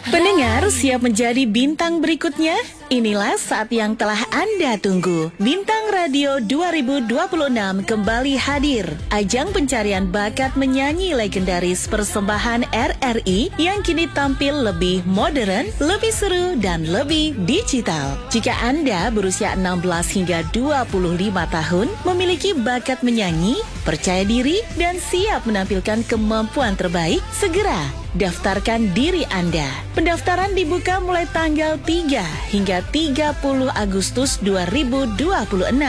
Pendengar siap menjadi bintang berikutnya? Inilah saat yang telah Anda tunggu. Bintang Radio 2026 kembali hadir. Ajang pencarian bakat menyanyi legendaris persembahan RRI yang kini tampil lebih modern, lebih seru, dan lebih digital. Jika Anda berusia 16 hingga 25 tahun, memiliki bakat menyanyi, percaya diri, dan siap menampilkan kemampuan terbaik, segera daftarkan diri Anda. Pendaftaran dibuka mulai tanggal 3 hingga 30 Agustus 2026.